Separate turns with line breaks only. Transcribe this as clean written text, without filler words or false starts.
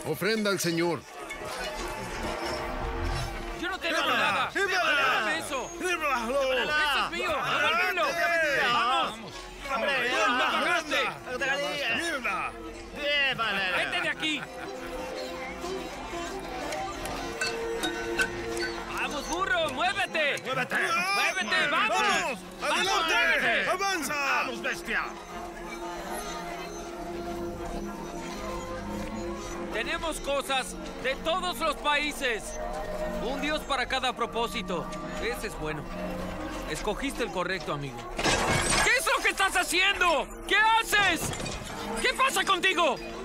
Ofrenda al Señor.
Yo no tengo nada. Dame eso. Eso es mío. Devuélvelo. Vamos. Vete de aquí. Vamos, burro, muévete.
¡Muévete!
Muévete, vamos.
¡Adelante!
Muévete.
¡Avanza! ¡Vamos, bestia!
Tenemos cosas de todos los países. Un dios para cada propósito. Ese es bueno. Escogiste el correcto, amigo. ¿Qué es lo que estás haciendo? ¿Qué haces? ¿Qué pasa contigo?